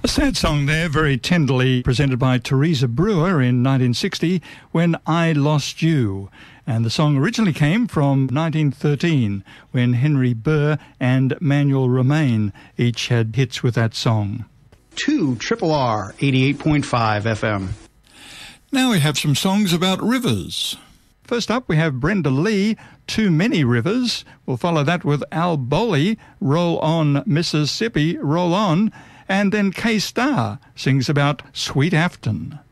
A sad song there, very tenderly presented by Teresa Brewer in 1960, When I Lost You. And the song originally came from 1913, when Henry Burr and Manuel Romain each had hits with that song. 2 Triple R 88.5 FM. Now we have some songs about rivers. First up, we have Brenda Lee, Too Many Rivers. We'll follow that with Al Bowley, Roll On, Mississippi, Roll On. And then K-Star sings about Sweet Afton.